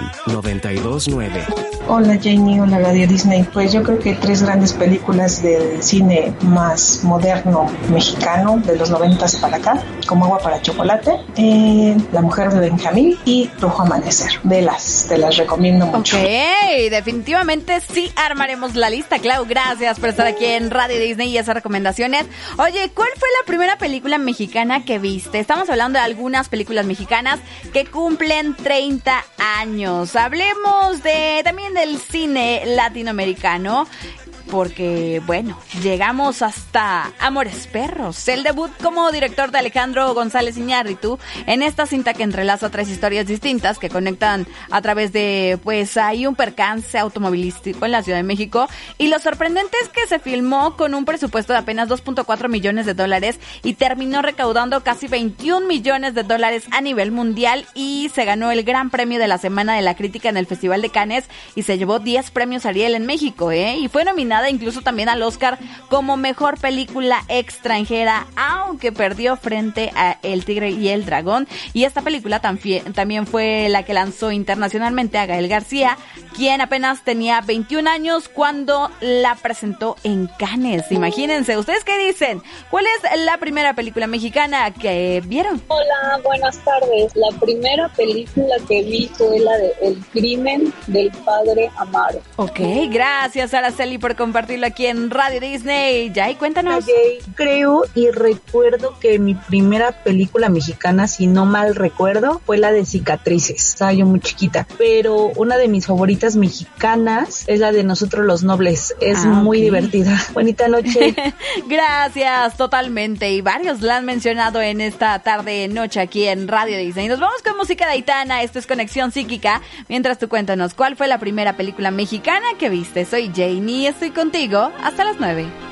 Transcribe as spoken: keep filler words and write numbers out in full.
UNAM noventa y dos punto nueve. Hola Janie, hola Radio Disney. Pues yo creo que tres grandes películas del cine más moderno mexicano de los noventas para acá, como Agua para Chocolate, eh, La Mujer de Benjamín y Rojo Amanecer. Velas, te las recomiendo mucho. Ok, definitivamente sí armaremos la lista. Clau, gracias por estar aquí en Radio Disney y esas recomendaciones. Oye, ¿cuál fue la primera película mexicana que viste? Estamos hablando de algunas películas mexicanas que cumplen treinta años. Hablemos de también del cine latinoamericano, porque, bueno, llegamos hasta Amores Perros, el debut como director de Alejandro González Iñárritu en esta cinta que entrelaza tres historias distintas que conectan a través de, pues, ahí un percance automovilístico en la Ciudad de México, y lo sorprendente es que se filmó con un presupuesto de apenas dos punto cuatro millones de dólares y terminó recaudando casi veintiún millones de dólares a nivel mundial, y se ganó el Gran Premio de la Semana de la Crítica en el Festival de Cannes y se llevó diez premios Ariel en México, ¿eh? Y fue nominada incluso también al Oscar como mejor película extranjera, aunque perdió frente a El Tigre y el Dragón. Y esta película también, también fue la que lanzó internacionalmente a Gael García, quien apenas tenía veintiún años cuando la presentó en Cannes. Imagínense, ¿ustedes qué dicen? ¿Cuál es la primera película mexicana que vieron? Hola, buenas tardes. La primera película que vi fue la de El Crimen del Padre Amaro. Ok, gracias Araceli por compartirlo aquí en Radio Disney. Jay, cuéntanos. Okay. Creo y recuerdo que mi primera película mexicana, si no mal recuerdo, fue la de Cicatrices. Estaba yo muy chiquita, pero una de mis favoritas mexicanas es la de Nosotros los Nobles. Es ah, muy okay. divertida. Bonita noche. Gracias, totalmente. Y varios la han mencionado en esta tarde noche aquí en Radio Disney. Nos vamos con música de Aitana. Esto es Conexión Psíquica. Mientras tú cuéntanos, ¿cuál fue la primera película mexicana que viste? Soy Janie y estoy contigo hasta las nueve.